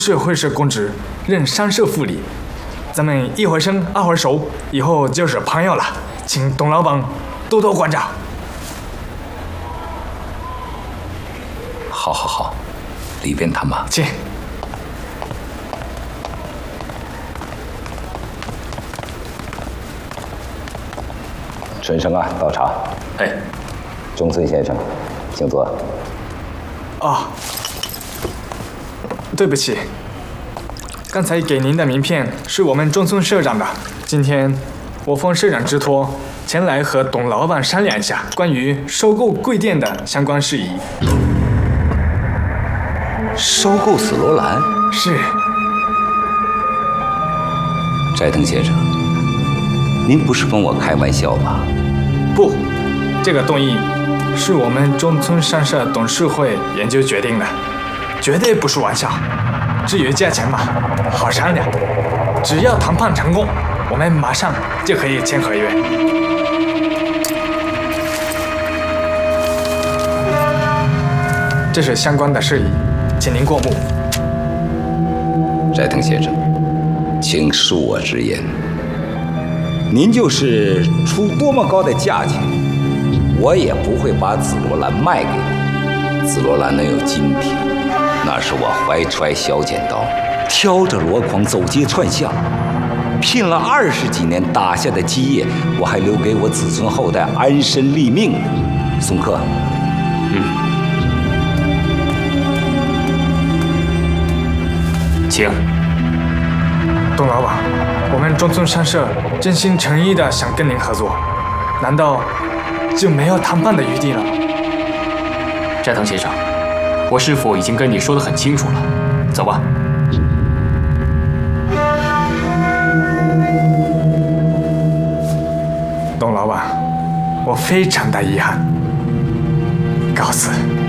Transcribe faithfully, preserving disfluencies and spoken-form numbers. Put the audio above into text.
是会是公职，任商社副理。咱们一会儿生二会儿熟，以后就是朋友了，请董老板多多关照。 好好好，里边谈吧。 请。 春生啊，到茶。 哎， 中村先生，请坐。 哦，对不起，刚才给您的名片是我们中村社长的。今天我奉社长之托，前来和董老板商量一下关于收购贵店的相关事宜。 收购紫罗兰？ 是。 斋藤先生，您不是跟我开玩笑吧？ 不，这个动议是我们中村商社董事会研究决定的，绝对不是玩笑。至于价钱嘛，好商量，只要谈判成功，我们马上就可以签合约。这是相关的事宜，请您过目。 斋藤先生，请恕我直言，您就是出多么高的价钱，我也不会把紫罗兰卖给你。紫罗兰能有今天，那是我怀揣小剪刀，挑着箩筐走街串巷，拼了二十几年打下的基业，我还留给我子孙后代安身立命呢。松克， 嗯，请。 董老板，我们中村商社真心诚意的想跟您合作，难道就没有谈判的余地了？ 斋藤先生，我师父已经跟你说得很清楚了，走吧。 董老板，我非常的遗憾，告辞。